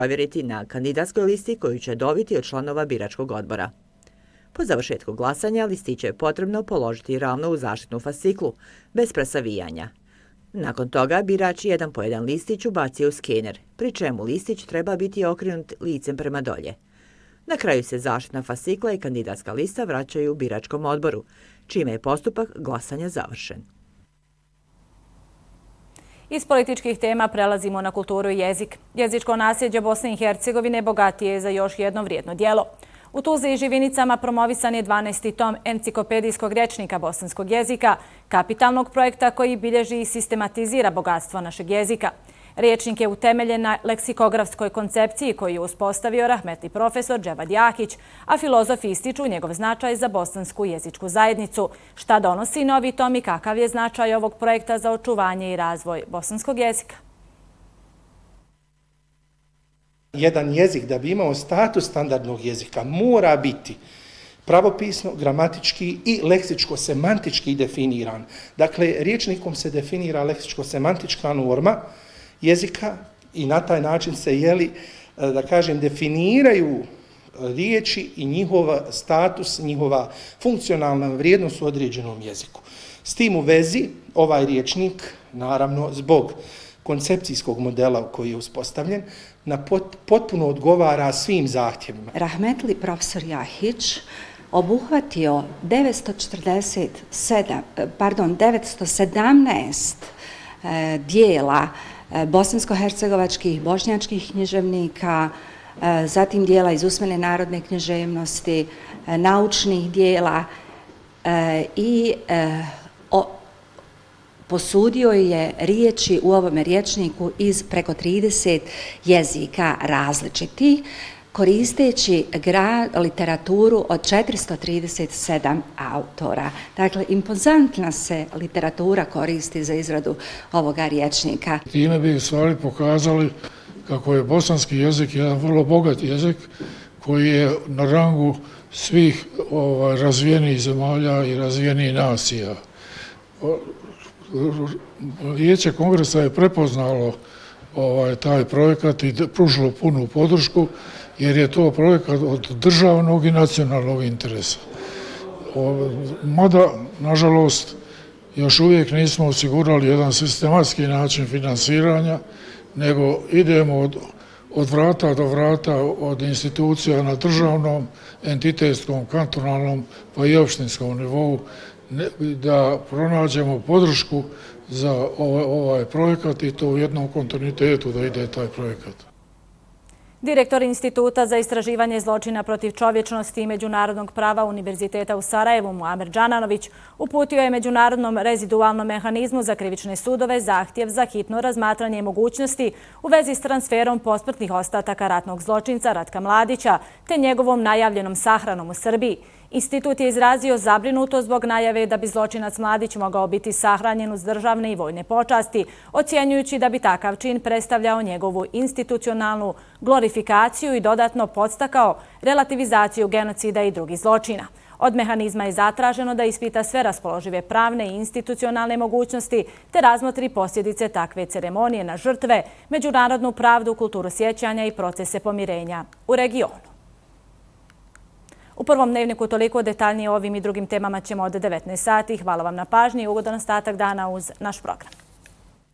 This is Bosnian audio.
provjeriti na kandidatskoj listi koju će dobiti od članova biračkog odbora. Po završetku glasanja listiće je potrebno položiti ravno u zaštitnu fasciklu, bez presavijanja. Nakon toga birač jedan po jedan listić ubacio u skener, pri čemu listić treba biti okrenut licem prema dolje. Na kraju se zaštitna fascikla i kandidatska lista vraćaju biračkom odboru, čime je postupak glasanja završen. Iz političkih tema prelazimo na kulturu i jezik. Jezičko nasljeđe Bosne i Hercegovine bogatije je za još jedno vrijedno djelo. U Tuzli i Živinicama promovisan je 12. tom enciklopedijskog rječnika bosanskog jezika, kapitalnog projekta koji bilježi i sistematizira bogatstvo našeg jezika. Rječnik je utemeljen na leksikografskoj koncepciji koju je uspostavio rahmetli profesor Dževad Jahić, a filozofi ističu njegov značaj za bosansku jezičku zajednicu. Šta donosi novi tom i kakav je značaj ovog projekta za očuvanje i razvoj bosanskog jezika? Jedan jezik da bi imao status standardnog jezika mora biti pravopisno, gramatički i leksičko-semantički definiran. Dakle, rječnikom se definira leksičko-semantička norma jezika i na taj način se, da kažem, definiraju riječi i njihov status, njihova funkcionalna vrijednost u određenom jeziku. S tim u vezi, ovaj rječnik, naravno, zbog koncepcijskog modela koji je uspostavljen, potpuno odgovara svim zahtjevima. Rahmetli profesor Jahić obuhvatio 917 dijela bosansko-hercegovačkih, bošnjačkih književnika, zatim dijela iz usmene narodne književnosti, naučnih dijela i posudio je riječi u ovome rječniku iz preko 30 jezika različitih, koristeći literaturu od 437 autora. Dakle, impozantna se literatura koristi za izradu ovoga rječnika. Time bi u stvari pokazali kako je bosanski jezik jedan vrlo bogat jezik koji je na rangu svih razvijenih zemalja i razvijenih nacija. Vijeće kongresa je prepoznalo taj projekat i pružilo punu podršku jer je to projekat od državnog i nacionalnog interesa. Mada, nažalost, još uvijek nismo osigurali jedan sistematski način finansiranja, nego idemo od vrata do vrata, od institucija na državnom, entitetskom, kantonalnom pa i opštinskom nivou, da pronađemo podršku za ovaj projekat i to u jednom kontinuitetu da ide taj projekat. Direktor Instituta za istraživanje zločina protiv čovječnosti i međunarodnog prava Univerziteta u Sarajevu, Muamer Džananović, uputio je Međunarodnom rezidualnom mehanizmu za krivične sudove zahtjev za hitno razmatranje mogućnosti u vezi s transferom posmrtnih ostataka ratnog zločinca Ratka Mladića te njegovom najavljenom sahranom u Srbiji. Institut je izrazio zabrinutost zbog najave da bi zločinac Mladić mogao biti sahranjen uz državne i vojne počasti, ocjenjujući da bi takav čin predstavljao njegovu institucionalnu glorifikaciju i dodatno podstakao relativizaciju genocida i drugih zločina. Od mehanizma je zatraženo da ispita sve raspoložive pravne i institucionalne mogućnosti te razmotri posljedice takve ceremonije na žrtve, međunarodnu pravdu, kulturu sjećanja i procese pomirenja u regionu. U prvom dnevniku toliko, detaljnije o ovim i drugim temama ćemo od 19 sati. Hvala vam na pažnji i ugodan ostatak dana uz naš program.